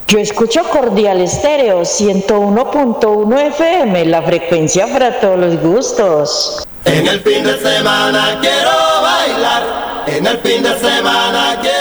Yo escucho Cordial Estéreo 101.1 FM, la frecuencia para todos los gustos. En el fin de semana quiero bailar, en el fin de semana quiero